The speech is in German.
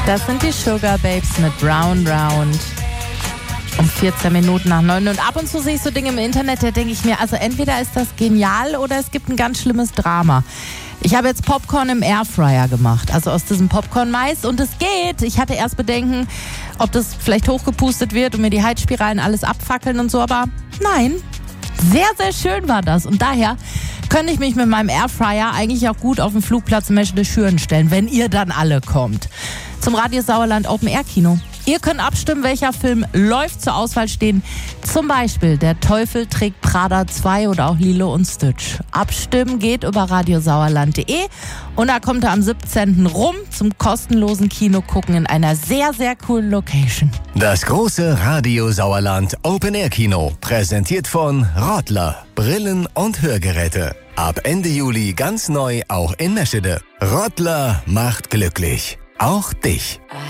Das sind die Sugar Babes mit Round Round. Um 14 Minuten nach 9. Und ab und zu sehe ich so Dinge im Internet, da denke ich mir, also entweder ist das genial oder es gibt ein ganz schlimmes Drama. Ich habe jetzt Popcorn im Airfryer gemacht, also aus diesem Popcorn-Mais, und es geht. Ich hatte erst Bedenken, ob das vielleicht hochgepustet wird und mir die Heizspiralen alles abfackeln und so, aber nein, sehr, sehr schön war das. Und daher könnte ich mich mit meinem Airfryer eigentlich auch gut auf den Flugplatz Meschede-Schüren stellen, wenn ihr dann alle kommt. Zum Radio Sauerland Open Air Kino. Ihr könnt abstimmen, welcher Film läuft. Zur Auswahl stehen zum Beispiel Der Teufel trägt Prada 2 oder auch Lilo und Stitch. Abstimmen geht über radiosauerland.de und da kommt er am 17. rum zum kostenlosen Kino gucken in einer sehr, sehr coolen Location. Das große Radio Sauerland Open Air Kino, präsentiert von Rottler, Brillen und Hörgeräte. Ab Ende Juli ganz neu auch in Meschede. Rottler macht glücklich. Auch dich.